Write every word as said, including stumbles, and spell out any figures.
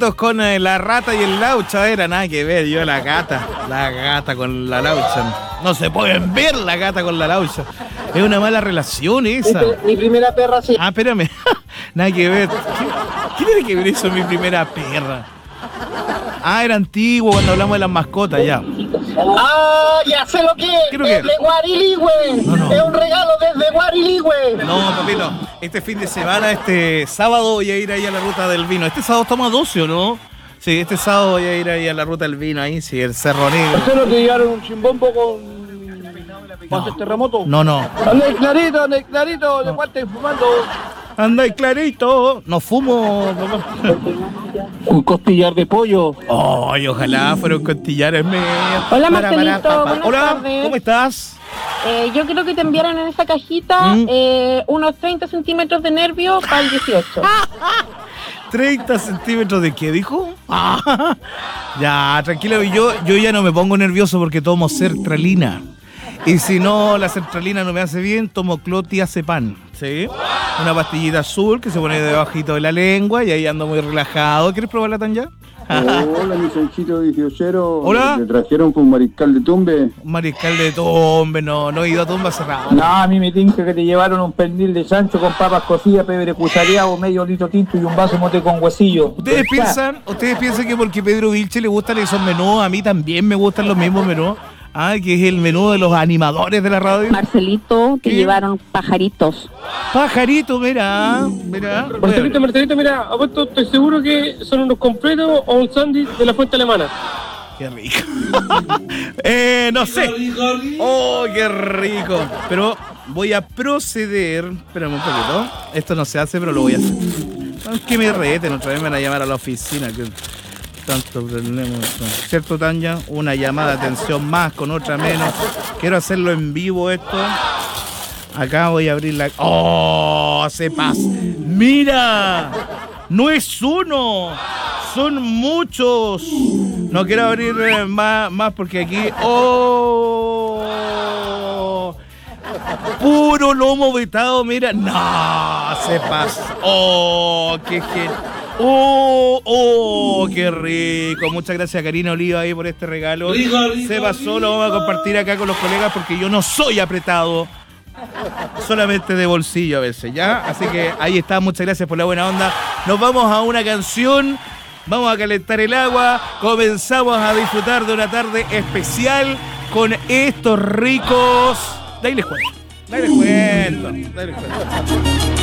Carlitos con eh, la rata y el Laucha, era nada que ver, yo la gata, la gata con la Laucha. No se pueden ver la gata con la Laucha. Es una mala relación esa. Mi primera perra sí. Ah, espérame. Nada que ver. ¿Qué, ¿Qué tiene que ver eso, mi primera perra? Ah, era antiguo cuando hablamos de las mascotas, ya. Ah, ya sé lo que es. ¿Qué es lo que es? Desde Guariligüe. No, no. Es un regalo desde Guariligüe. No, papito. Este fin de semana, este sábado voy a ir ahí a la ruta del vino. Este sábado estamos a doce, ¿o no? Sí, este sábado voy a ir ahí a la ruta del vino, ahí, sí, el Cerro Negro. ¿Eso no te llevaron un chimbombo con... ¿Cuánto es terremoto? No, no. Anda ahí clarito, anda ahí clarito, ¿de cuál estáis fumando? Anda ahí clarito. No fumo, papá. Un costillar de pollo. Ay, ojalá fueran costillares míos. Hola, Para, para, Marcelito, papá. buenas Hola, tardes. ¿cómo estás? Eh, yo creo que te enviaron en esa cajita ¿Mm? eh, unos treinta centímetros de nervio para el dieciocho. treinta centímetros de qué, dijo. Ah, ya, tranquilo, yo, yo ya no me pongo nervioso porque tomo sertralina. Y si no, la sertralina no me hace bien, tomo clotiazepam, ¿sí? Una pastillita azul que se pone debajito de la lengua y ahí ando muy relajado. ¿Quieres probarla, Tanya? Hola, mi Sanchito dieciochero. Hola. ¿Le trajeron con mariscal de tumbe? Mariscal de tumbe, no, no he ido a tumba cerrada. No, a mí me tinca que te llevaron un pernil de chancho con papas cocidas, pebre cuchareado, medio litro tinto y un vaso mote con huesillo. ¿Ustedes piensan, ustedes piensan que porque Pedro Vilche le gustan esos menús, a mí también me gustan los mismos menús? Ah, que es el menú de los animadores de la radio. Marcelito, que ¿Qué? llevaron pajaritos. Pajarito, mira, mira. Marcelito, Marcelito, mira, apuesto, estoy seguro que son unos completos o un sándwich de la fuente alemana. Qué rico. eh, no sé. Oh, qué rico. Pero voy a proceder. Espérame un poquito. Esto no se hace, pero lo voy a hacer. No, es que me reten, otra vez me van a llamar a la oficina. Que tanto problema. ¿Cierto, Tanya? Una llamada de atención más con otra menos. Quiero hacerlo en vivo esto. Acá voy a abrir la... ¡Oh! Se pasa. ¡Mira! No es uno. Son muchos. No quiero abrir eh, más, más porque aquí... ¡Oh! Puro lomo vetado, mira. ¡No! Se pasa. ¡Oh! ¡Qué genial! ¡Oh! ¡Oh! ¡Qué rico! Muchas gracias a Karina Oliva ahí por este regalo. Rico, rico, Se pasó, lo vamos a compartir acá con los colegas porque yo no soy apretado. Solamente de bolsillo a veces, ¿ya? Así que ahí está, muchas gracias por la buena onda. Nos vamos a una canción, vamos a calentar el agua, comenzamos a disfrutar de una tarde especial con estos ricos... Dale les cuento, dale les cuento, dale les cuento.